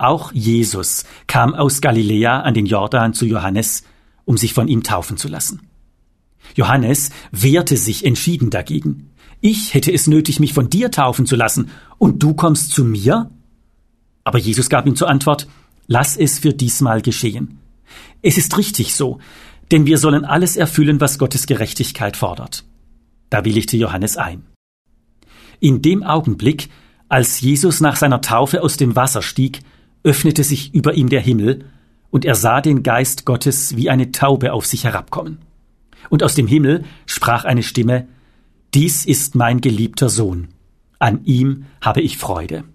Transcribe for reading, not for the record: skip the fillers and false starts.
Auch Jesus kam aus Galiläa an den Jordan zu Johannes, um sich von ihm taufen zu lassen. Johannes wehrte sich entschieden dagegen. Ich hätte es nötig, mich von dir taufen zu lassen, und du kommst zu mir? Aber Jesus gab ihm zur Antwort: Lass es für diesmal geschehen. Es ist richtig so, denn wir sollen alles erfüllen, was Gottes Gerechtigkeit fordert. Da willigte Johannes ein. In dem Augenblick, als Jesus nach seiner Taufe aus dem Wasser stieg, öffnete sich über ihm der Himmel, und er sah den Geist Gottes wie eine Taube auf sich herabkommen. Und aus dem Himmel sprach eine Stimme: Dies ist mein geliebter Sohn, an ihm habe ich Freude.